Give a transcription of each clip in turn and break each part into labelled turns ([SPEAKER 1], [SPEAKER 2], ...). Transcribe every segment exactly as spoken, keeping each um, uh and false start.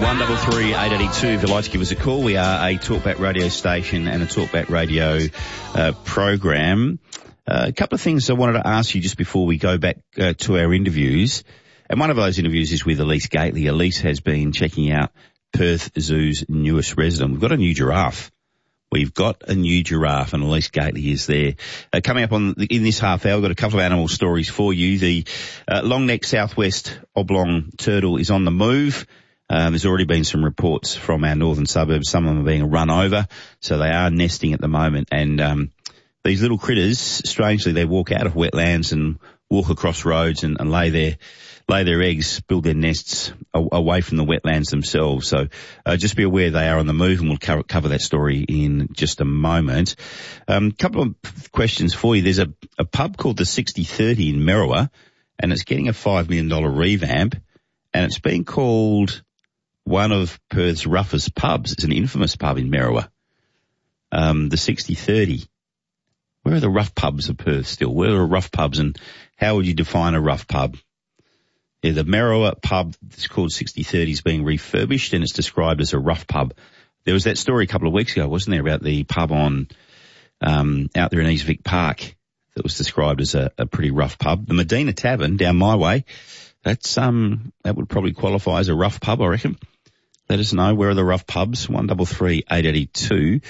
[SPEAKER 1] one double three eight eighty two. If you'd like to give us a call, we are a Talkback radio station and a Talkback radio uh, program. Uh, a couple of things I wanted to ask you just before we go back uh, to our interviews. And one of those interviews is with Elise Gately. Elise has been checking out Perth Zoo's newest resident. We've got a new giraffe. We've got a new giraffe, and Elise Gately is there. Uh, coming up on the, in this half hour, we've got a couple of animal stories for you. The uh, long-necked southwest oblong turtle is on the move. Um, there's already been some reports from our northern suburbs. Some of them are being run over, so they are nesting at the moment. And um, these little critters, strangely, they walk out of wetlands and walk across roads and, and lay their lay their eggs, build their nests a- away from the wetlands themselves. So uh, just be aware they are on the move, and we'll co- cover that story in just a moment. A um, couple of questions for you. There's a, a pub called the sixty thirty in Merriwa, and it's getting a five million dollars revamp, and it's been called one of Perth's roughest pubs. It's an infamous pub in Merriwa, um, the sixty thirty. Where are the rough pubs of Perth still? Where are rough pubs, and how would you define a rough pub? Yeah, the Merriwa pub that's called sixty thirty is being refurbished, and it's described as a rough pub. There was that story a couple of weeks ago, wasn't there, about the pub on um out there in East Vic Park that was described as a, a pretty rough pub. The Medina Tavern down my way, that's um that would probably qualify as a rough pub, I reckon. Let us know, where are the rough pubs? one double three eight eight two.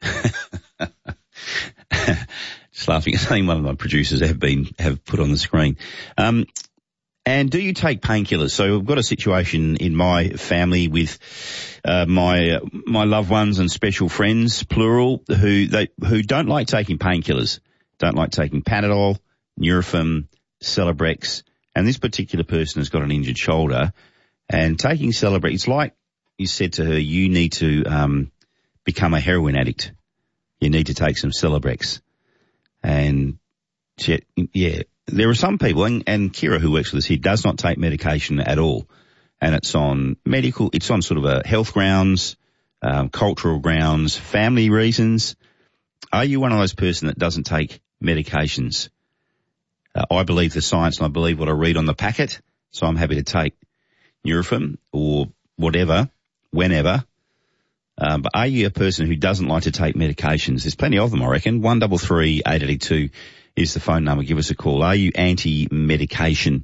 [SPEAKER 1] Just laughing at something one of my producers have been have put on the screen. Um, and do you take painkillers? So I've got a situation in my family with uh, my my loved ones and special friends, plural, who they who don't like taking painkillers, don't like taking Panadol, Nurofen, Celebrex, and this particular person has got an injured shoulder, and taking Celebrex, it's like you said to her, you need to um, become a heroin addict. You need to take some Celebrex. And, she, yeah, there are some people, and, and Kira, who works with us here, does not take medication at all. And it's on medical, it's on sort of a health grounds, um, cultural grounds, family reasons. Are you one of those person that doesn't take medications? Uh, I believe the science, and I believe what I read on the packet, so I'm happy to take Nurofen or whatever, whenever. Um, but are you a person who doesn't like to take medications? There's plenty of them, I reckon. one double three eight eight two is the phone number. Give us a call. Are you anti-medication?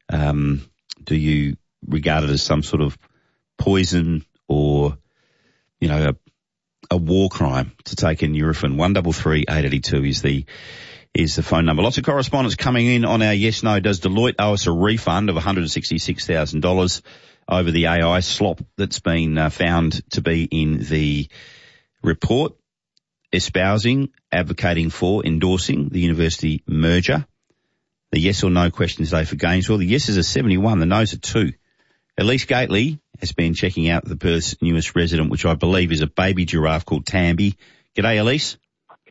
[SPEAKER 1] Um, do you regard it as some sort of poison or, you know, a, a war crime to take a Nurofen? one double three eight eight two is the is the phone number. Lots of correspondence coming in on our yes, no. Does Deloitte owe us a refund of one hundred sixty-six thousand dollars? Over the A I slop that's been uh, found to be in the report, espousing, advocating for, endorsing the university merger. The yes or no question today for Gainesville. The yeses are seventy-one, the no's are two. Elise Gately has been checking out the Perth's newest resident, which I believe is a baby giraffe called Tamby. G'day, Elise.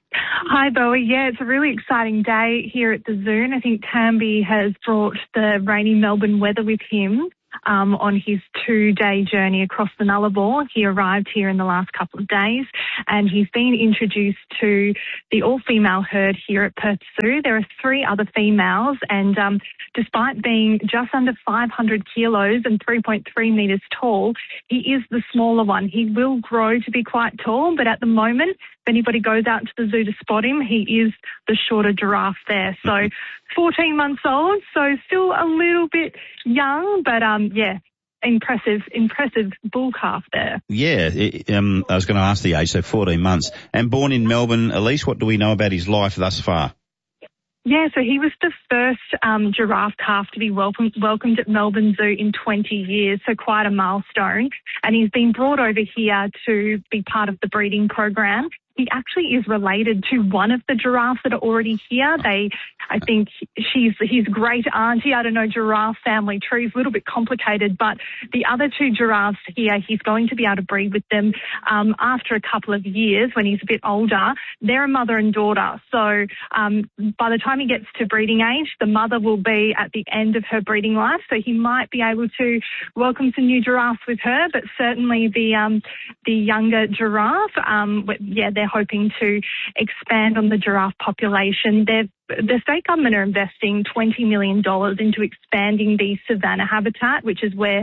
[SPEAKER 2] Hi, Bowie. Yeah, it's a really exciting day here at the zoo. And I think Tamby has brought the rainy Melbourne weather with him. Um, on his two-day journey across the Nullarbor. He arrived here in the last couple of days, and he's been introduced to the all-female herd here at Perth Zoo. There are three other females, and um, despite being just under five hundred kilos and three point three metres tall, he is the smaller one. He will grow to be quite tall, but at the moment, if anybody goes out to the zoo to spot him, he is the shorter giraffe there. So fourteen months old, so still a little bit young, but um, yeah, impressive, impressive bull calf there.
[SPEAKER 1] Yeah, it, um, I was going to ask the age, so fourteen months. And born in Melbourne, Elise, what do we know about his life thus far?
[SPEAKER 2] Yeah, so he was the first um, giraffe calf to be welcome, welcomed at Melbourne Zoo in twenty years, so quite a milestone. And he's been brought over here to be part of the breeding program. He actually is related to one of the giraffes that are already here. They, I think she's his great auntie. I don't know, giraffe family tree is a little bit complicated, but the other two giraffes here, he's going to be able to breed with them um, after a couple of years when he's a bit older. They're a mother and daughter. So um, by the time he gets to breeding age, the mother will be at the end of her breeding life. So he might be able to welcome some new giraffes with her, but certainly the um, the younger giraffe, um, yeah, they're hoping to expand on the giraffe population. They've, the state government are investing twenty million dollars into expanding the savanna habitat, which is where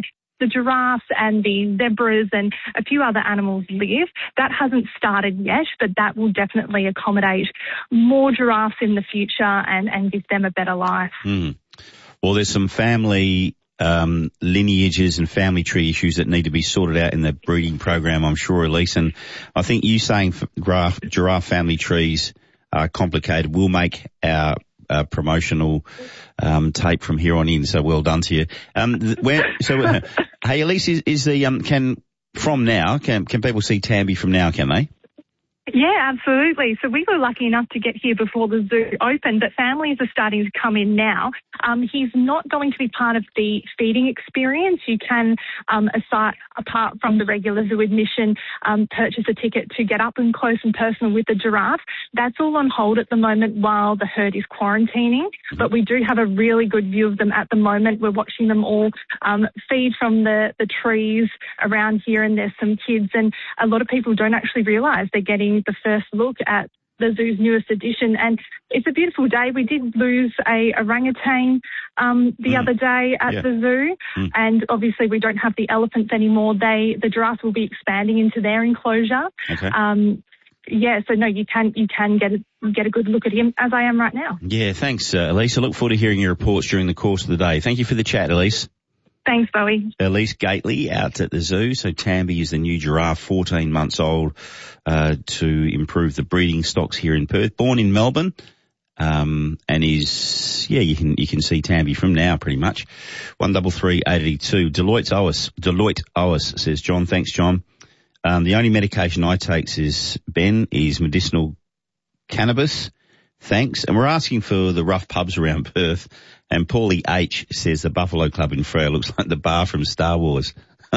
[SPEAKER 2] the giraffes and the zebras and a few other animals live. That hasn't started yet, but that will definitely accommodate more giraffes in the future and, and give them a better life.
[SPEAKER 1] Mm. Well, there's some family um, lineages and family tree issues that need to be sorted out in the breeding program, I'm sure, Elise. And I think you saying giraffe, giraffe family trees are complicated will make our uh, promotional um, tape from here on in. So well done to you. Um, where, so, uh, hey, Elise, is, is the um, can from now can can people see Tamby from now? Can they?
[SPEAKER 2] Yeah, absolutely. So we were lucky enough to get here before the zoo opened, but families are starting to come in now. Um, he's not going to be part of the feeding experience. You can, um, aside, apart from the regular zoo admission, um, purchase a ticket to get up and close and personal with the giraffe. That's all on hold at the moment while the herd is quarantining, but we do have a really good view of them at the moment. We're watching them all um, feed from the, the trees around here, and there's some kids, and a lot of people don't actually realise they're getting the first look at the zoo's newest edition. And it's a beautiful day. We did lose a orangutan um, the mm. other day at yeah. the zoo, mm. and obviously we don't have the elephants anymore. They the giraffes will be expanding into their enclosure.
[SPEAKER 1] Okay.
[SPEAKER 2] Um, yeah, so no, you can you can get a, get a good look at him as I am right now.
[SPEAKER 1] Yeah, thanks, uh, Elise. I look forward to hearing your reports during the course of the day. Thank you for the chat, Elise.
[SPEAKER 2] Thanks, Bowie.
[SPEAKER 1] Elise Gately out at the zoo. So Tamby is the new giraffe, fourteen months old, uh, to improve the breeding stocks here in Perth. Born in Melbourne, um, and is, yeah, you can, you can see Tamby from now pretty much. one double three eight eight two. Deloitte's Ois, Deloitte Ois says, John, thanks, John. Um, the only medication I take, says Ben, is medicinal cannabis. Thanks. And we're asking for the rough pubs around Perth. And Paulie H says the Buffalo Club in Freo looks like the bar from Star Wars. uh,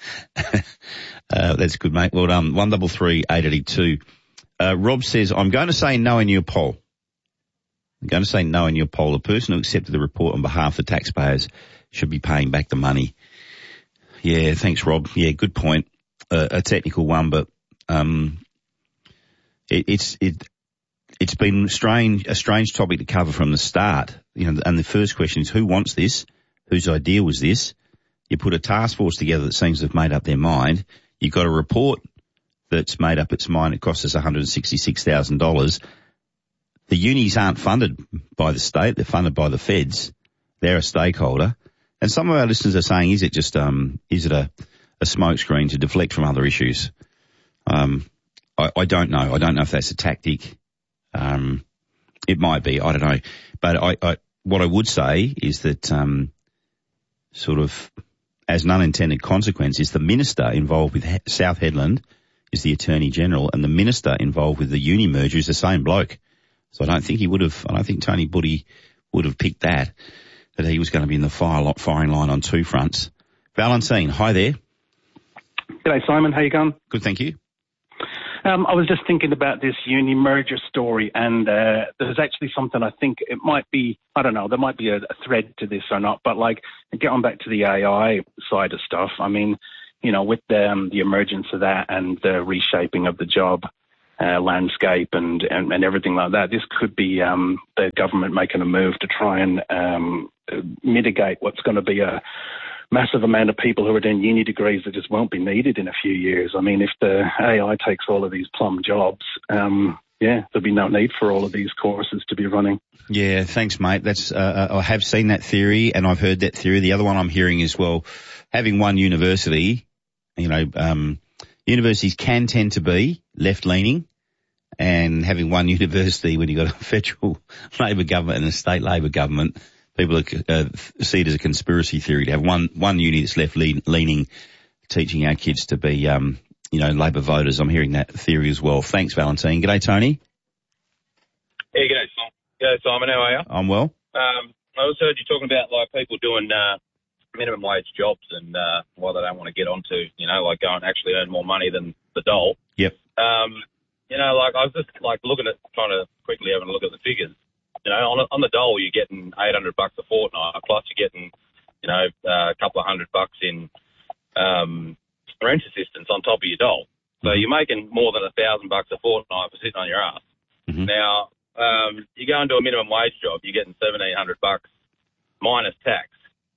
[SPEAKER 1] that's good, mate. Well done. one double three eight eight two. Uh, Rob says, I'm going to say no in your poll. I'm going to say no in your poll. The person who accepted the report on behalf of the taxpayers should be paying back the money. Yeah, thanks, Rob. Yeah, good point. Uh, a technical one, but um, it, it's it. It's been strange, a strange topic to cover from the start. You know, and the first question is, who wants this? Whose idea was this? You put a task force together that seems to have made up their mind. You've got a report that's made up its mind. It costs us one hundred sixty-six thousand dollars. The unis aren't funded by the state. They're funded by the feds. They're a stakeholder. And some of our listeners are saying, is it just, um, is it a, a smokescreen to deflect from other issues? Um, I, I don't know. I don't know if that's a tactic. Um, it might be, I don't know. But I, I, what I would say is that, um, sort of, as an unintended consequence, is the minister involved with he- South Hedland is the Attorney General, and the minister involved with the uni merger is the same bloke. So I don't think he would have, I don't think Tony Buddy would have picked that, that he was going to be in the fire, firing line on two fronts. Valentine, hi there.
[SPEAKER 3] G'day, Simon. How you going?
[SPEAKER 1] Good, thank you.
[SPEAKER 3] Um, I was just thinking about this uni merger story, and uh, there's actually something I think it might be, I don't know, there might be a, a thread to this or not, but like, get on back to the A I side of stuff. I mean, you know, with the, um, the emergence of that and the reshaping of the job uh, landscape and, and, and everything like that, this could be um, the government making a move to try and um, mitigate what's going to be a massive amount of people who are doing uni degrees that just won't be needed in a few years. I mean, if the A I takes all of these plum jobs, um, yeah, there'll be no need for all of these courses to be running.
[SPEAKER 1] Yeah, thanks, mate. That's uh, I have seen that theory, and I've heard that theory. The other one I'm hearing is, well, having one university, you know, um, universities can tend to be left-leaning, and having one university when you've got a federal Labor government and a state Labor government, people uh, see it as a conspiracy theory to have one one uni that's left lean, leaning, teaching our kids to be, um, you know, Labor voters. I'm hearing that theory as well. Thanks, Valentine. G'day, Tony.
[SPEAKER 4] Yeah, g'day, Simon. G'day, Simon. How are you?
[SPEAKER 1] I'm well.
[SPEAKER 4] Um, I also heard you talking about like people doing uh, minimum wage jobs and uh, why they don't want to get onto, you know, like go and actually earn more money than the dole.
[SPEAKER 1] Yep.
[SPEAKER 4] Um, you know, like I was just like looking at, trying to quickly having a look at the figures. You know, on, on the dole, you're getting eight hundred bucks a fortnight, plus you're getting, you know, uh, a couple of hundred bucks in um, rent assistance on top of your dole. So you're making more than a thousand bucks a fortnight for sitting on your ass.
[SPEAKER 1] Mm-hmm.
[SPEAKER 4] Now, um, you go into a minimum wage job, you're getting seventeen hundred bucks minus tax.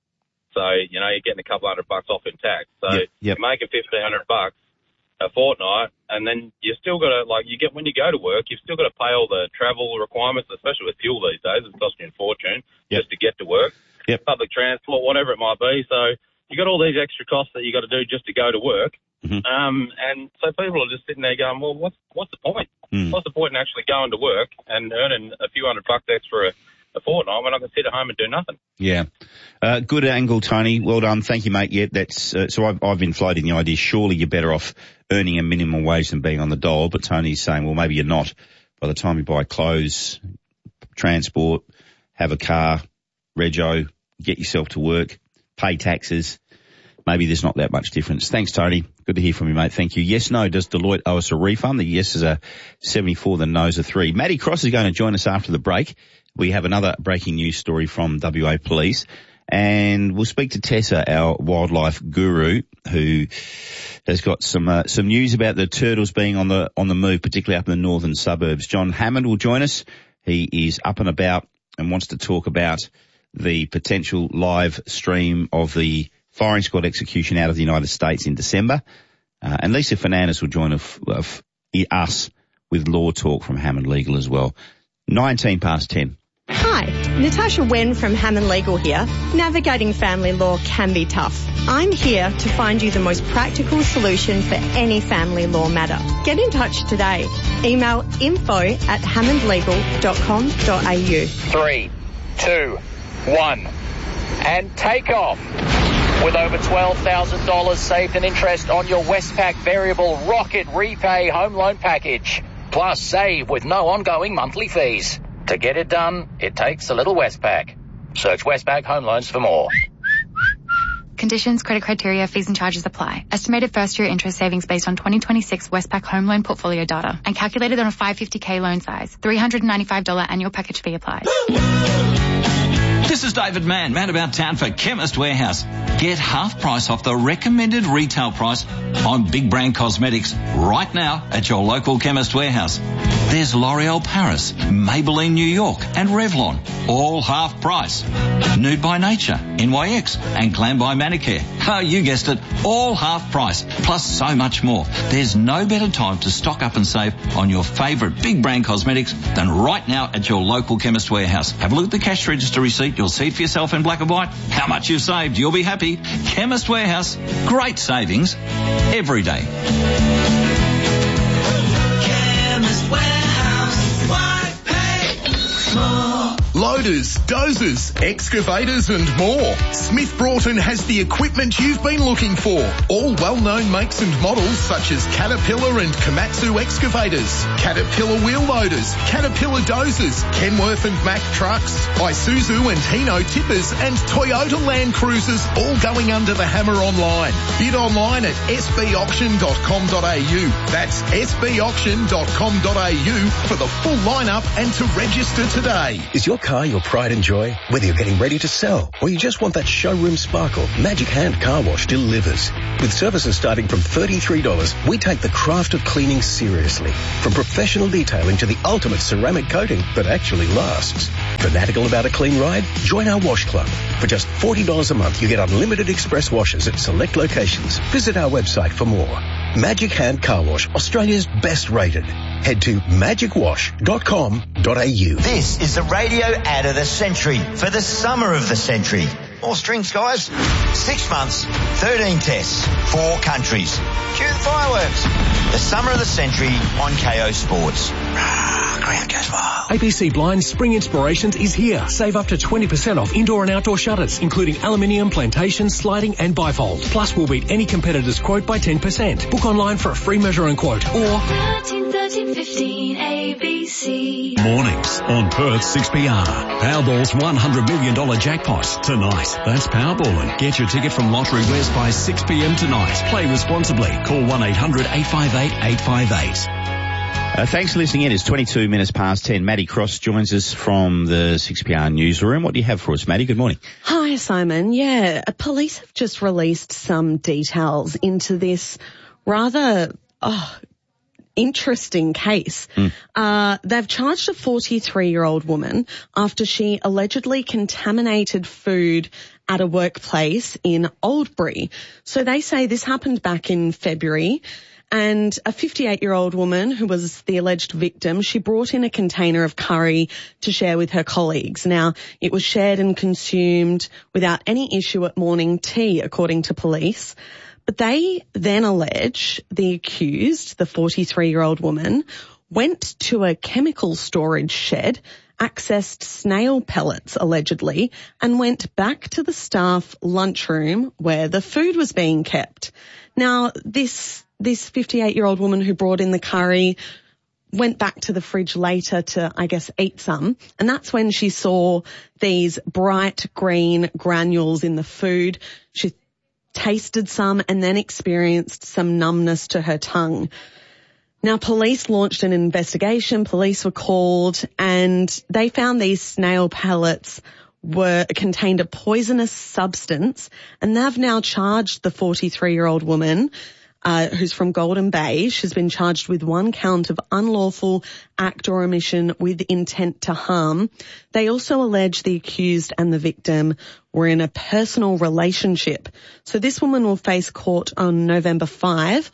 [SPEAKER 4] So, you know, you're getting a couple hundred bucks off in tax. So
[SPEAKER 1] yep, yep.
[SPEAKER 4] you're making fifteen hundred bucks a fortnight, and then you still got to, like, you get, when you go to work, you've still got to pay all the travel requirements, especially with fuel these days. It's costing you a fortune
[SPEAKER 1] yep.
[SPEAKER 4] just to get to work.
[SPEAKER 1] Yep.
[SPEAKER 4] Public transport, whatever it might be. So you got all these extra costs that you got to do just to go to work.
[SPEAKER 1] Mm-hmm.
[SPEAKER 4] Um, and so people are just sitting there going, well, what's, what's the point?
[SPEAKER 1] Mm.
[SPEAKER 4] What's the point in actually going to work and earning a few hundred bucks extra a, a fortnight when I can sit at home and do nothing?
[SPEAKER 1] Yeah. Uh, good angle, Tony. Well done. Thank you, mate. Yeah, that's, uh, so I've, I've been floating the idea, surely you're better off earning a minimum wage than being on the dole, but Tony's saying, well, maybe you're not. By the time you buy clothes, transport, have a car, rego, get yourself to work, pay taxes, maybe there's not that much difference. Thanks, Tony. Good to hear from you, mate. Thank you. Yes, no, does Deloitte owe us a refund? The yes is a seventy-four, the no's a three. Matty Cross is going to join us after the break. We have another breaking news story from W A Police, and we'll speak to Tessa, our wildlife guru, who has got some uh, some news about the turtles being on the on the move, particularly up in the northern suburbs. John Hammond will join us. He is up and about and wants to talk about the potential live stream of the firing squad execution out of the United States in December. Uh, and Lisa Fernandez will join of, of us with Law Talk from Hammond Legal as well. nineteen past ten.
[SPEAKER 5] Hi, Natasha Wen from Hammond Legal here. Navigating family law can be tough. I'm here to find you the most practical solution for any family law matter. Get in touch today. Email info at hammond legal dot com dot a u.
[SPEAKER 6] Three, two, one, and take off. With over twelve thousand dollars saved in interest on your Westpac Variable Rocket Repay Home Loan Package. Plus save with no ongoing monthly fees. To get it done, it takes a little Westpac. Search Westpac Home Loans for more.
[SPEAKER 7] Conditions, credit criteria, fees and charges apply. Estimated first year interest savings based on twenty twenty-six Westpac home loan portfolio data and calculated on a five hundred fifty K loan size. three hundred ninety-five dollars annual package fee applies.
[SPEAKER 8] This is David Mann, man about town for Chemist Warehouse. Get half price off the recommended retail price on big brand cosmetics right now at your local Chemist Warehouse. There's L'Oreal Paris, Maybelline New York and Revlon, all half price. Nude by Nature, N Y X and Glam by Manicare. Oh, you guessed it, all half price, plus so much more. There's no better time to stock up and save on your favourite big brand cosmetics than right now at your local Chemist Warehouse. Have a look at the cash register receipt. You'll see it for yourself in black and white how much you've saved. You'll be happy. Chemist Warehouse, great savings every day.
[SPEAKER 9] Chemist Warehouse, why pay more? Loaders, dozers, excavators and more. Smith Broughton has the equipment you've been looking for. All well-known makes and models such as Caterpillar and Komatsu excavators, Caterpillar wheel loaders, Caterpillar dozers, Kenworth and Mack trucks, Isuzu and Hino tippers and Toyota Land Cruisers, all going under the hammer online. Bid online at s b auction dot com dot a u. That's s b auction dot com dot a u for the full lineup and to register today.
[SPEAKER 10] Is your car your pride and joy? Whether you're getting ready to sell or you just want that showroom sparkle, Magic Hand Car Wash delivers. With services starting from thirty-three dollars, we take the craft of cleaning seriously. From professional detailing to the ultimate ceramic coating that actually lasts. Fanatical about a clean ride? Join our wash club. For just forty dollars a month, you get unlimited express washes at select locations. Visit our website for more. Magic Hand Car Wash, Australia's best rated. Head to magic wash dot com dot a u.
[SPEAKER 11] This is the radio ad of the century for the summer of the century. More strings, guys. Six months, thirteen tests, four countries. Cue the fireworks. The summer of the century on K O Sports. Ground goes wild.
[SPEAKER 12] A B C Blinds Spring Inspirations is here. Save up to twenty percent off indoor and outdoor shutters, including aluminium, plantation, sliding and bifold. Plus, we'll beat any competitor's quote by ten percent. Book online for a free measure and quote or
[SPEAKER 13] thirteen thirteen fifteen A B C.
[SPEAKER 14] Mornings on Perth six P R. Powerball's one hundred million dollars jackpot tonight. That's Powerballing. Get your ticket from Lottery West by six p.m. tonight. Play responsibly. Call one eight hundred eight five eight eight five eight.
[SPEAKER 1] Uh, thanks for listening in. It's twenty-two minutes past ten. Matty Cross joins us from the six P R newsroom. What do you have for us, Matty? Good morning.
[SPEAKER 5] Hi, Simon. Yeah, police have just released some details into this rather oh, interesting case. Mm. Uh, they've charged a forty-three-year-old woman after she allegedly contaminated food
[SPEAKER 15] at a workplace in Oldbury. So they say this happened back in February. And a fifty-eight-year-old woman who was the alleged victim, she brought in a container of curry to share with her colleagues. Now, it was shared and consumed without any issue at morning tea, according to police. But they then allege the accused, the forty-three-year-old woman, went to a chemical storage shed, accessed snail pellets, allegedly, and went back to the staff lunchroom where the food was being kept. Now, this this fifty-eight-year-old woman who brought in the curry went back to the fridge later to, I guess, eat some, and that's when she saw these bright green granules in the food. She tasted some and then experienced some numbness to her tongue. Now, police launched an investigation. Police were called and they found these snail pellets were contained a poisonous substance, and they've now charged the forty-three-year-old woman uh, who's from Golden Bay. She's been charged with one count of unlawful act or omission with intent to harm. They also allege the accused and the victim were in a personal relationship. So this woman will face court on November fifth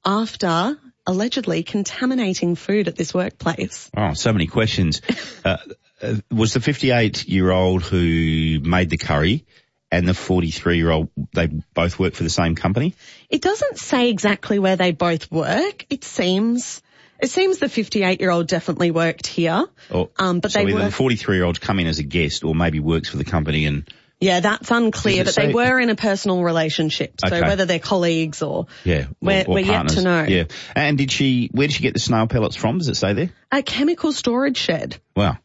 [SPEAKER 15] after allegedly contaminating food at this workplace.
[SPEAKER 1] Oh, so many questions. uh, uh, was the fifty-eight-year-old who made the curry and the forty-three-year-old, they both work for the same company?
[SPEAKER 15] It doesn't say exactly where they both work. It seems it seems the fifty-eight-year-old definitely worked here.
[SPEAKER 1] Or,
[SPEAKER 15] um, but
[SPEAKER 1] so
[SPEAKER 15] they
[SPEAKER 1] either
[SPEAKER 15] were,
[SPEAKER 1] the forty-three-year-old's come in as a guest or maybe works for the company and...
[SPEAKER 15] Yeah, that's unclear, but
[SPEAKER 1] say,
[SPEAKER 15] they were in a personal relationship. So
[SPEAKER 1] okay.
[SPEAKER 15] whether they're colleagues or...
[SPEAKER 1] Yeah,
[SPEAKER 15] we're,
[SPEAKER 1] or, or
[SPEAKER 15] we're yet to know.
[SPEAKER 1] Yeah. And did she, where did she get the snail pellets from? Does it say there?
[SPEAKER 15] A chemical storage shed.
[SPEAKER 1] Wow.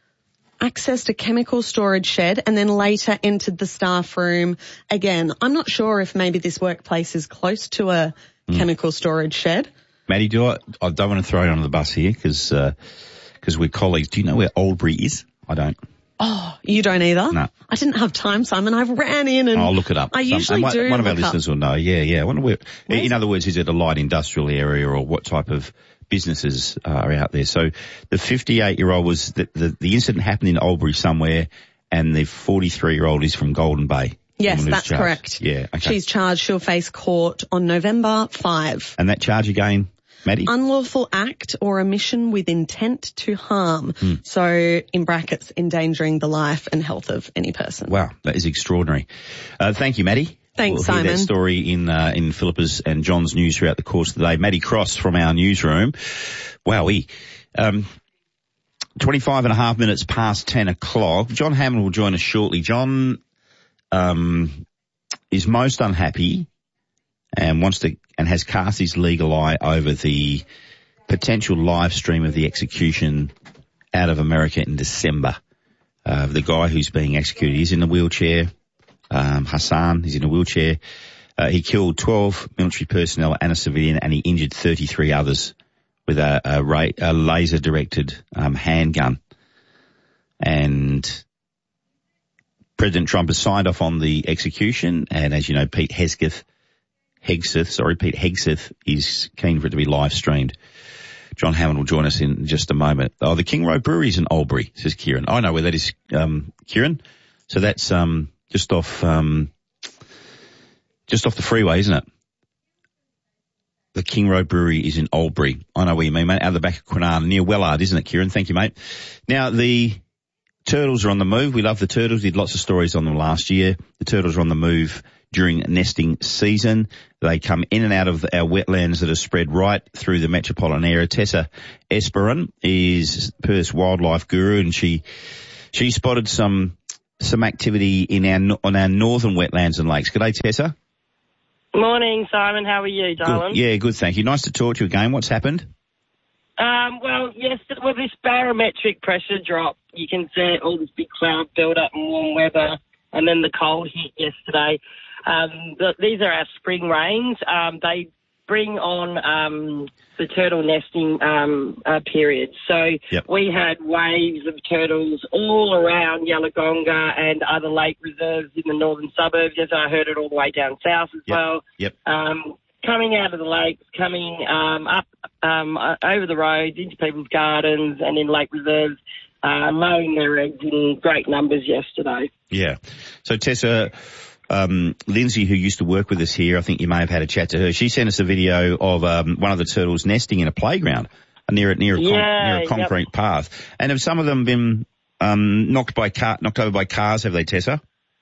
[SPEAKER 15] Accessed a chemical storage shed and then later entered the staff room. Again, I'm not sure if maybe this workplace is close to a mm. chemical storage shed.
[SPEAKER 1] Maddie, do I, I don't want to throw you under the bus here because uh, cause we're colleagues. Do you know where Oldbury is? I don't.
[SPEAKER 15] Oh, you don't either?
[SPEAKER 1] No.
[SPEAKER 15] I didn't have time, Simon. I ran in and...
[SPEAKER 1] I'll look it up.
[SPEAKER 15] I
[SPEAKER 1] Some,
[SPEAKER 15] usually
[SPEAKER 1] one,
[SPEAKER 15] do
[SPEAKER 1] One of our
[SPEAKER 15] look
[SPEAKER 1] listeners
[SPEAKER 15] up.
[SPEAKER 1] will know. Yeah, yeah. I wonder where,
[SPEAKER 15] Where's
[SPEAKER 1] in other words, is it a light industrial area or what type of businesses are out there? So the fifty-eight-year-old was, the, the, the incident happened in Oldbury somewhere and the forty-three-year-old is from Golden Bay.
[SPEAKER 15] Yes, that's
[SPEAKER 1] charged.
[SPEAKER 15] correct.
[SPEAKER 1] Yeah, okay.
[SPEAKER 15] She's charged. She'll face court on November fifth.
[SPEAKER 1] And that charge again, Maddie?
[SPEAKER 15] Unlawful act or omission with intent to harm.
[SPEAKER 1] Hmm.
[SPEAKER 15] So, in brackets, endangering the life and health of any person.
[SPEAKER 1] Wow, that is extraordinary. Uh, thank you, Maddie.
[SPEAKER 15] Thanks,
[SPEAKER 1] we'll
[SPEAKER 15] Simon.
[SPEAKER 1] Hear that story in uh, in Philippa's and John's news throughout the course of the day. Maddie Cross from our newsroom. Wowee. Um, twenty-five and a half minutes past ten o'clock. John Hammond will join us shortly. John um, is most unhappy and wants to and has cast his legal eye over the potential live stream of the execution out of America in December. Uh, the guy who's being executed, he's in a wheelchair. Um, Hassan, he's in a wheelchair. Uh, he killed twelve military personnel and a civilian, and he injured thirty-three others with a, a, ra- a laser-directed um, handgun. And President Trump has signed off on the execution, and as you know, Pete Hegseth, Hegseth, sorry, Pete Hegseth is keen for it to be live streamed. John Hammond will join us in just a moment. Oh, the King Road Brewery's in Oldbury, says Kieran. I know where that is, um, Kieran. So that's um, just off, um, just off the freeway, isn't it? The King Road Brewery is in Oldbury. I know where you mean, mate. Out of the back of Quinana, near Wellard, isn't it, Kieran? Thank you, mate. Now, the turtles are on the move. We love the turtles. Did lots of stories on them last year. The turtles are on the move during nesting season. They come in and out of our wetlands that are spread right through the metropolitan area. Tessa Esperon is Perth's wildlife guru, and she she spotted some some activity in our on our northern wetlands and lakes. G'day, Tessa.
[SPEAKER 16] Morning, Simon. How are you, darling?
[SPEAKER 1] Good. Yeah, good, thank you. Nice to talk to you again. What's happened?
[SPEAKER 16] Um, well, yes, with this barometric pressure drop, you can see all this big cloud build up and warm weather, and then the cold hit yesterday. Um, the, these are our spring rains. Um, they bring on um, the turtle nesting um, uh, period. So
[SPEAKER 1] yep.
[SPEAKER 16] we had waves of turtles all around Yalagonga and other lake reserves in the northern suburbs, as I heard it all the way down south as
[SPEAKER 1] yep.
[SPEAKER 16] well.
[SPEAKER 1] Yep.
[SPEAKER 16] Um, coming out of the lakes, coming um, up um, uh, over the roads into people's gardens and in lake reserves. uh, laying their eggs in great numbers yesterday.
[SPEAKER 1] Yeah. So, Tessa, um, Lindsay, who used to work with us here, I think you may have had a chat to her. She sent us a video of um, one of the turtles nesting in a playground near, near, a, con-
[SPEAKER 16] yeah,
[SPEAKER 1] near a concrete
[SPEAKER 16] yep.
[SPEAKER 1] path. And have some of them been um, knocked by car- knocked over by cars, have they, Tessa?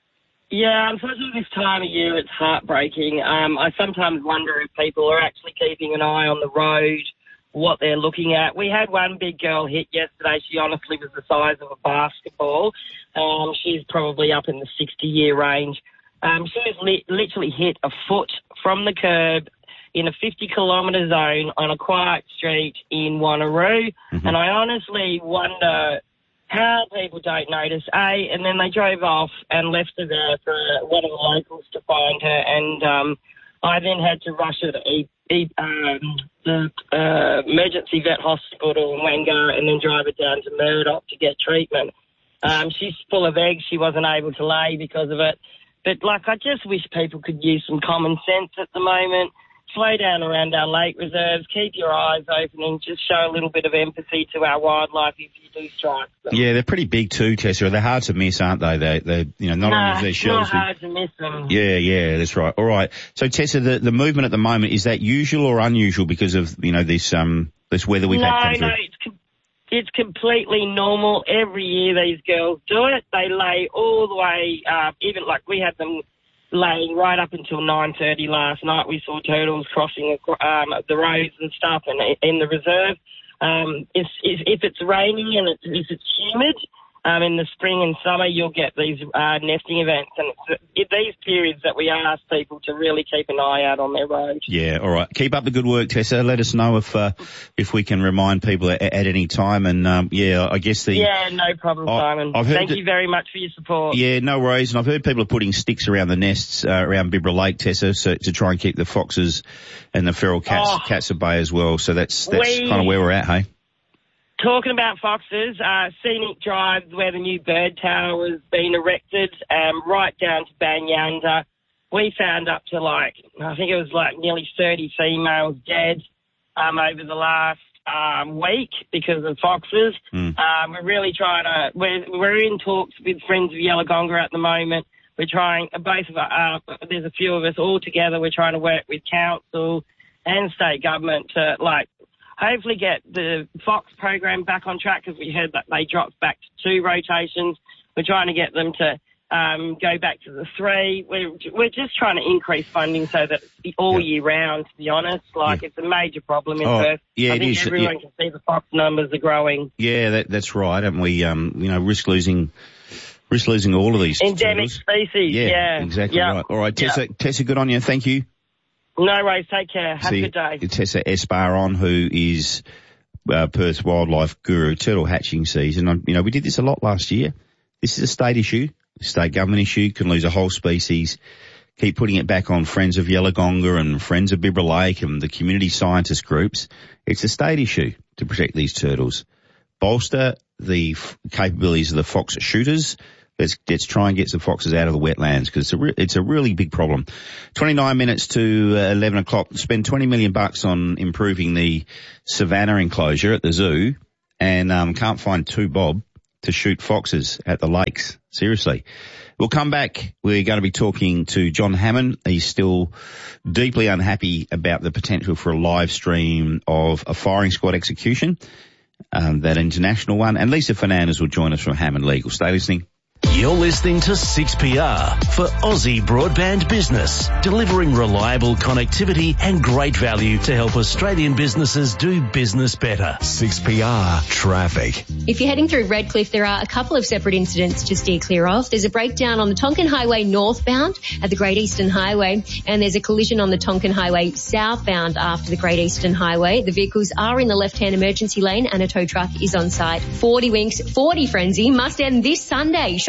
[SPEAKER 16] Yeah, unfortunately this time of year it's heartbreaking. Um, I sometimes wonder if people are actually keeping an eye on the road, what they're looking at. We had one big girl hit yesterday. She honestly was the size of a basketball. Um, she's probably up in the sixty-year range. Um, she was li- literally hit a foot from the curb in a fifty kilometre zone on a quiet street in Wanneroo. Mm-hmm. And I honestly wonder how people don't notice, A, and then they drove off and left her there for one of the locals to find her, and um, I then had to rush her to e- e- um, the uh, emergency vet hospital in Wango and then drive her down to Murdoch to get treatment. Um, she's full of eggs. She wasn't able to lay because of it. But, like, I just wish people could use some common sense at the moment. Slow down around our lake reserves, keep your eyes open and just show a little bit of empathy to our wildlife if you do strike them.
[SPEAKER 1] Yeah, they're pretty big too, Tessa. They're hard to miss, aren't they? They, they, you know, not
[SPEAKER 16] no,
[SPEAKER 1] only is their shells.
[SPEAKER 16] It's not hard to miss them.
[SPEAKER 1] Yeah, yeah, that's right. All right. So, Tessa, the, the movement at the moment, is that usual or unusual because of, you know, this, um, this weather we've
[SPEAKER 16] no,
[SPEAKER 1] had come through?
[SPEAKER 16] No, it's com- it's completely normal. Every year these girls do it. They lay all the way, uh, even like we had them laying right up until nine thirty last night. We saw turtles crossing um, the roads and stuff and in the reserve. Um, if, if, if it's raining and it's, if it's humid um, in the spring and summer, you'll get these uh, nesting events. And it's it, these periods that we ask people to really keep an eye out on their roads.
[SPEAKER 1] Yeah, all right. Keep up the good work, Tessa. Let us know if uh, if we can remind people at, at any time. And, um, yeah, I guess the...
[SPEAKER 16] Yeah, no problem, I, Simon.
[SPEAKER 1] I've heard
[SPEAKER 16] Thank
[SPEAKER 1] that,
[SPEAKER 16] you very much for your support.
[SPEAKER 1] Yeah, no worries. And I've heard people are putting sticks around the nests uh, around Bibra Lake, Tessa, so, to try and keep the foxes and the feral cats,
[SPEAKER 16] oh,
[SPEAKER 1] cats at bay as well. So that's, that's
[SPEAKER 16] we,
[SPEAKER 1] kind of where we're at, hey?
[SPEAKER 16] Talking about foxes, uh, Scenic Drive, where the new bird tower has been erected, um, right down to Banyanda, we found up to like, I think it was like nearly thirty females dead um, over the last um, week because of foxes. Mm. Um, we're really trying to, we're, we're in talks with Friends of Yellowgonga at the moment. We're trying, both of us, uh, there's a few of us all together, we're trying to work with council and state government to like, hopefully get the fox program back on track because we heard that they dropped back to two rotations. We're trying to get them to um, go back to the three. We're, we're just trying to increase funding so that it's all yeah. year round, to be honest. Like, yeah. it's a major problem in
[SPEAKER 1] oh,
[SPEAKER 16] Perth.
[SPEAKER 1] Yeah,
[SPEAKER 16] I think
[SPEAKER 1] is.
[SPEAKER 16] everyone
[SPEAKER 1] yeah.
[SPEAKER 16] can see the fox numbers are growing.
[SPEAKER 1] Yeah, that, that's right. And we, um, you know, risk losing... Risk losing all of these
[SPEAKER 16] endemic
[SPEAKER 1] turtles.
[SPEAKER 16] species.
[SPEAKER 1] Yeah,
[SPEAKER 16] yeah.
[SPEAKER 1] exactly
[SPEAKER 16] yep.
[SPEAKER 1] right. All right, Tessa,
[SPEAKER 16] yep.
[SPEAKER 1] Tessa, good on you. Thank you.
[SPEAKER 16] No worries. Take care. Have
[SPEAKER 1] See,
[SPEAKER 16] a good day.
[SPEAKER 1] Tessa Espar on, who is uh, Perth's wildlife guru. Turtle hatching season. Um, you know, we did this a lot last year. This is a state issue, a state government issue. Can lose a whole species. Keep putting it back on Friends of Yellowgonga and Friends of Bibra Lake and the community scientist groups. It's a state issue to protect these turtles. Bolster the f- capabilities of the fox shooters. Let's, let's try and get some foxes out of the wetlands because it's a re- it's a really big problem. twenty-nine minutes to uh, eleven o'clock. Spend twenty million bucks on improving the savannah enclosure at the zoo, and um, can't find two bob to shoot foxes at the lakes. Seriously. We'll come back. We're going to be talking to John Hammond. He's still deeply unhappy about the potential for a live stream of a firing squad execution, um, that international one. And Lisa Fernandez will join us from Hammond Legal. Stay listening.
[SPEAKER 17] You're listening to six P R for Aussie Broadband Business, delivering reliable connectivity and great value to help Australian businesses do business better.
[SPEAKER 9] six P R Traffic.
[SPEAKER 18] If you're heading through Redcliffe, there are a couple of separate incidents to steer clear of. There's a breakdown on the Tonkin Highway northbound at the Great Eastern Highway, and there's a collision on the Tonkin Highway southbound after the Great Eastern Highway. The vehicles are in the left-hand emergency lane and a tow truck is on site. forty Winks, forty Frenzy must end this Sunday. Shop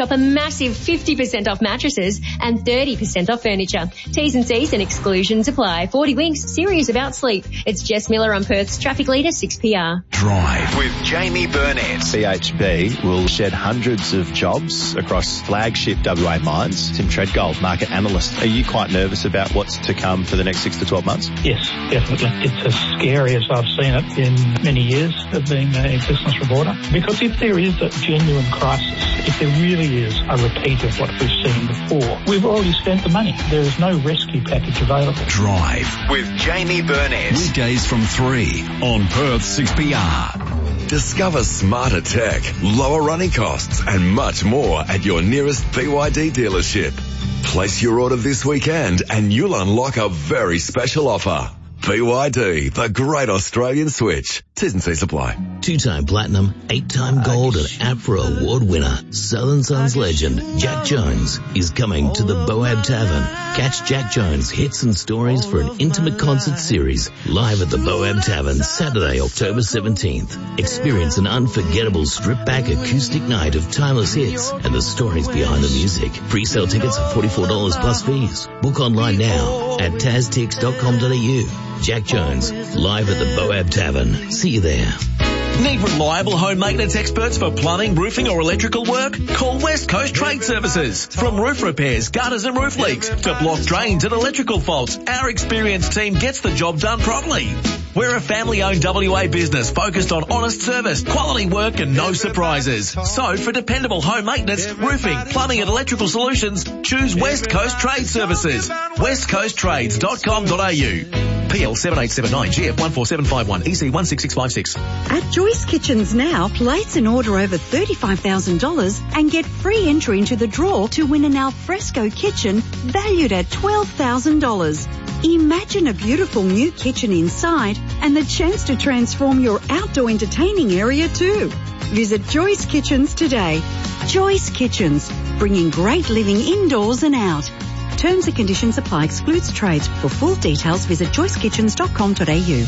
[SPEAKER 18] Shop a massive fifty percent off mattresses and thirty percent off furniture. T's and C's and exclusions apply. forty Winks, serious about sleep. It's Jess Miller on Perth's traffic leader, six P R.
[SPEAKER 9] Drive with Jamie Burnett.
[SPEAKER 19] B H P will shed hundreds of jobs across flagship W A mines. Tim Treadgold, market analyst. Are you quite nervous about what's to come for the next six to twelve months?
[SPEAKER 20] Yes, definitely. It's as scary as I've seen it in many years of being a business reporter. Because if there is a genuine crisis, if there really is a repeat of what we've seen before, we've already spent the money. There is no rescue package available.
[SPEAKER 9] Drive with Jamie Burnett.
[SPEAKER 14] Weekdays from three on Perth six P R.
[SPEAKER 9] Discover smarter tech, lower running costs and much more at your nearest B Y D dealership. Place your order this weekend and you'll unlock a very special offer. B Y D, the great Australian switch. T's and C's apply.
[SPEAKER 21] Two-time platinum, eight-time gold and APRA award winner, Southern Sons legend Jack Jones is coming to the Boab Tavern. Catch Jack Jones' hits and stories for an intimate concert series live at the Boab Tavern Saturday, October seventeenth. Experience an unforgettable stripped-back acoustic night of timeless hits and the stories behind the music. Pre-sale tickets are forty-four dollars plus fees. Book online now at taztix dot com dot a u. Jack Jones, live at the Boab Tavern. See you there.
[SPEAKER 22] Need reliable home maintenance experts for plumbing, roofing or electrical work? Call West Coast Trade Services. From roof repairs, gutters and roof leaks to blocked drains and electrical faults, our experienced team gets the job done properly. We're a family-owned W A business focused on honest service, quality work and no surprises. So for dependable home maintenance, roofing, plumbing and electrical solutions, choose West Coast Trade Services. west coast trades dot com dot a u. P L seven eight seven nine G F one four seven five one E C one six six five six.
[SPEAKER 23] At Joyce Kitchens now, place an order over thirty-five thousand dollars and get free entry into the draw to win an alfresco kitchen valued at twelve thousand dollars. Imagine a beautiful new kitchen inside and the chance to transform your outdoor entertaining area too. Visit Joyce Kitchens today. Joyce Kitchens, bringing great living indoors and out. Terms and conditions apply. Excludes trades. For full details, visit joyce kitchens dot com dot a u.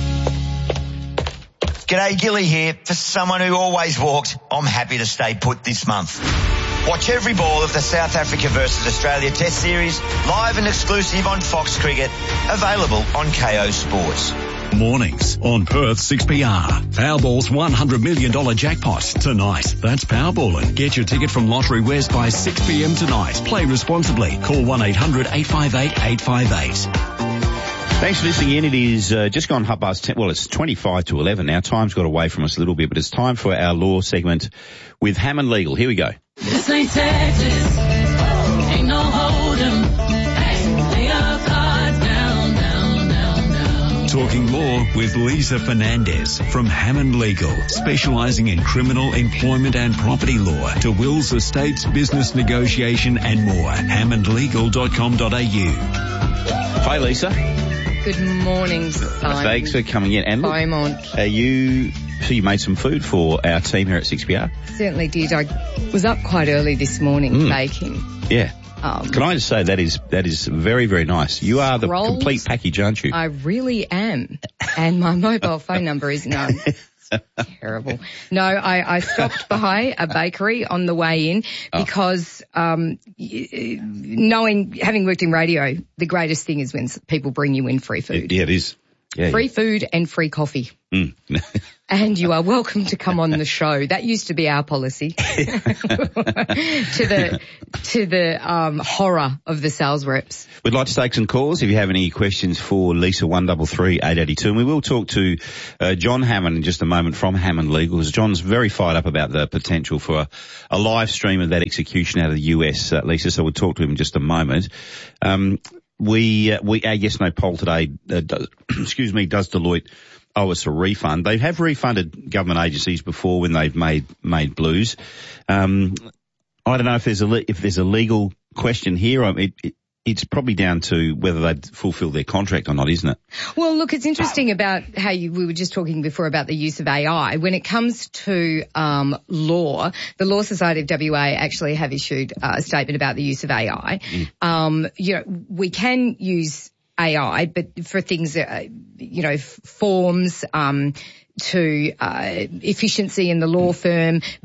[SPEAKER 11] G'day, Gilly here. For someone who always walked, I'm happy to stay put this month. Watch every ball of the South Africa versus Australia Test Series, live and exclusive on Fox Cricket, available on K O Sports.
[SPEAKER 14] Mornings on Perth six P R. Powerball's one hundred million dollars jackpot tonight. That's Powerballin'. Get your ticket from Lottery West by six p m tonight. Play responsibly. Call one eight hundred eight five eight eight five eight.
[SPEAKER 1] Thanks for listening in. It is uh, just gone half past ten. Well, it's twenty-five to eleven now. Time's got away from us a little bit, but it's time for our law segment with Hammond Legal. Here we go.
[SPEAKER 24] This ain't Texas. Ain't no hold'em. Hey, lay your cards down, down, down, down.
[SPEAKER 14] Talking law with Lisa Fernandez from Hammond Legal, specialising in criminal, employment and property law to wills, estates, business negotiation and more. hammond legal dot com dot a u.
[SPEAKER 1] Hi, Lisa.
[SPEAKER 25] Good morning, Simon.
[SPEAKER 1] Thanks for coming in. And
[SPEAKER 25] Beaumont.
[SPEAKER 1] Are you, so you made some food for our team here at six P R?
[SPEAKER 25] Certainly did. I was up quite early this morning mm. baking.
[SPEAKER 1] Yeah.
[SPEAKER 25] Um,
[SPEAKER 1] Can I just say that is that is very, very nice. You are the
[SPEAKER 25] rolls,
[SPEAKER 1] complete package, aren't you?
[SPEAKER 25] I really am. And my mobile phone number is none. Terrible. No, I, I stopped by a bakery on the way in because um, knowing, having worked in radio, the greatest thing is when people bring you in free food.
[SPEAKER 1] Yeah, it is. Yeah,
[SPEAKER 25] free
[SPEAKER 1] yeah.
[SPEAKER 25] food and free coffee.
[SPEAKER 1] Mm.
[SPEAKER 25] And you are welcome to come on the show. That used to be our policy. to the to the um, horror of the sales reps.
[SPEAKER 1] We'd like to take some calls if you have any questions for Lisa, one three three eight eight two. And we will talk to uh, John Hammond in just a moment from Hammond Legal, because John's very fired up about the potential for a, a live stream of that execution out of the U S, uh, Lisa, so we'll talk to him in just a moment. Um, we, uh, we, our yes no poll today, uh, does, excuse me, does Deloitte owe us a refund? They have refunded government agencies before when they've made, made blues. Um, I don't know if there's a, if there's a legal question here. I mean, it, it, it's probably down to whether they've fulfilled their contract or not, isn't it?
[SPEAKER 25] Well, look, it's interesting about how you, we were just talking before about the use of A I. When it comes to um, law, the Law Society of W A actually have issued uh, a statement about the use of A I. Mm. Um, you know, we can use A I, but for things, uh, you know, forms, um, to uh, efficiency in the law firm, but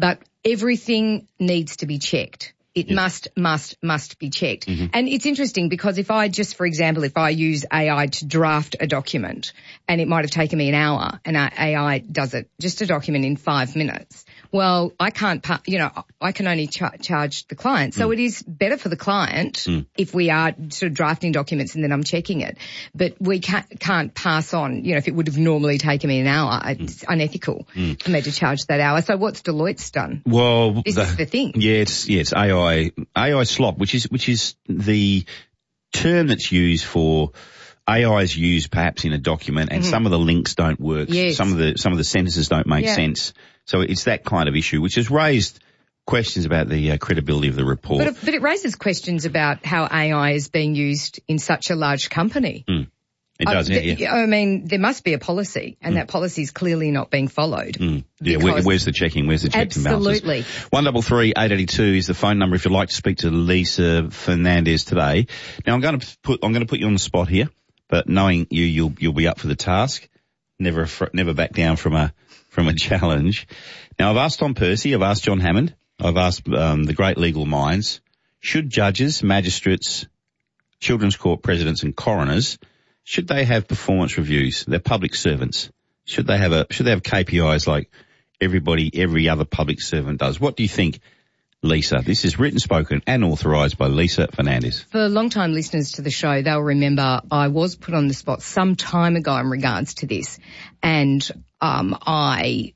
[SPEAKER 25] everything needs to be checked. It yeah. must, must, must be checked. Mm-hmm. And it's interesting because if I just, for example, if I use A I to draft a document and it might have taken me an hour and A I does it, just a document in five minutes, well, I can't, you know, I can only char- charge the client. So mm. it is better for the client mm. if we are sort of drafting documents and then I'm checking it. But we can't, can't pass on, you know, if it would have normally taken me an hour, it's mm. unethical mm. for me to charge that hour. So what's Deloitte's done?
[SPEAKER 1] Well,
[SPEAKER 25] this the, is the thing.
[SPEAKER 1] Yeah, it's, yeah, it's A I, A I slop, which is, which is the term that's used for A I is used perhaps in a document and mm-hmm. some of the links don't work.
[SPEAKER 25] Yes.
[SPEAKER 1] Some of the, some of the sentences don't make
[SPEAKER 25] yeah.
[SPEAKER 1] sense. So it's that kind of issue, which has raised questions about the uh, credibility of the report.
[SPEAKER 25] But it, but it raises questions about how A I is being used in such a large company.
[SPEAKER 1] Mm. It does,
[SPEAKER 25] I,
[SPEAKER 1] yeah, yeah.
[SPEAKER 25] I mean, there must be a policy, and mm. that policy is clearly not being followed.
[SPEAKER 1] Mm. Yeah, where, where's the checking? Where's the checks and balances?
[SPEAKER 25] Absolutely.
[SPEAKER 1] One double three eight eighty two is the phone number if you'd like to speak to Lisa Fernandez today. Now I'm going to put I'm going to put you on the spot here, but knowing you, you'll you'll be up for the task. Never never back down from a from a challenge. Now I've asked Tom Percy, I've asked John Hammond, I've asked um, the great legal minds: should judges, magistrates, children's court presidents, and coroners, should they have performance reviews? They're public servants. Should they have a, should they have K P Is like everybody, every other public servant does? What do you think, Lisa? This is written, spoken and authorised by Lisa Fernandez.
[SPEAKER 25] For long-time listeners to the show, they'll remember I was put on the spot some time ago in regards to this, and um, I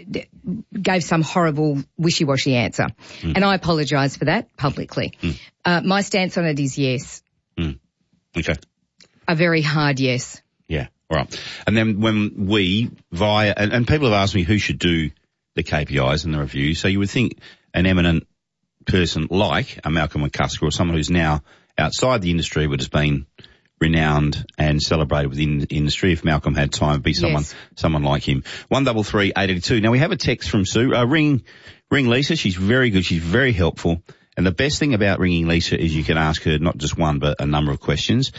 [SPEAKER 25] gave some horrible wishy-washy answer. Mm. And I apologise for that publicly. Mm. Uh, my stance on it is yes.
[SPEAKER 1] Mm. Okay.
[SPEAKER 25] A very hard yes.
[SPEAKER 1] Yeah, all right. And then when we, via, and, and people have asked me who should do the K P Is and the review, so you would think an eminent person like a Malcolm McCusker or someone who's now outside the industry but has been renowned and celebrated within the industry, if Malcolm had time, it'd be someone,
[SPEAKER 25] yes.
[SPEAKER 1] someone like him. One double three eight eighty two. Now we have a text from Sue. Uh, ring, ring Lisa. She's very good. She's very helpful. And the best thing about ringing Lisa is you can ask her not just one, but a number of questions.